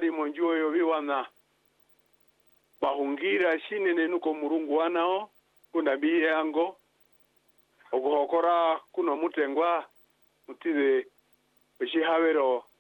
bari monjuo yo viwana bahungira shine nenuko murungu wanao kuna biyango oguhokora kuno mutengwa mutize beshihabero